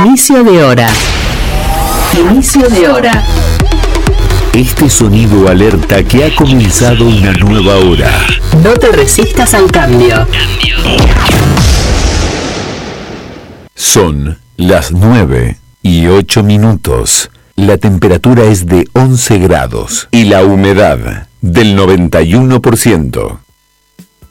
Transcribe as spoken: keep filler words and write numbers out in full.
Inicio de hora. Inicio de hora. Este sonido alerta que ha comenzado una nueva hora. No te resistas al cambio. Son las nueve y ocho minutos. La temperatura es de once grados y la humedad del noventa y uno por ciento.